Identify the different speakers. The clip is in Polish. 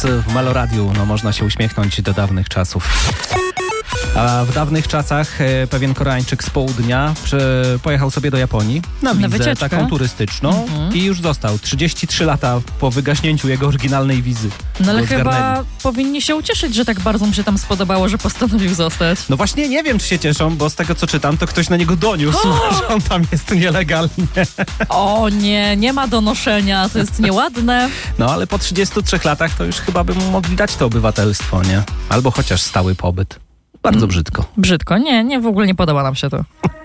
Speaker 1: w Meloradiu. No, można się uśmiechnąć do dawnych czasów. A w dawnych czasach pewien Koreańczyk z południa pojechał sobie do Japonii na wizę taką turystyczną i już został 33 lata po wygaśnięciu jego oryginalnej wizy.
Speaker 2: No ale chyba powinni się ucieszyć, że tak bardzo mu się tam spodobało, że postanowił zostać.
Speaker 1: No właśnie nie wiem, czy się cieszą, bo z tego co czytam, to ktoś na niego doniósł, że on tam jest nielegalnie.
Speaker 2: O nie ma donoszenia, to jest nieładne.
Speaker 1: No ale po 33 latach to już chyba by mu mogli dać to obywatelstwo, nie? Albo chociaż stały pobyt. Bardzo brzydko.
Speaker 2: Brzydko, nie, w ogóle nie podoba nam się to.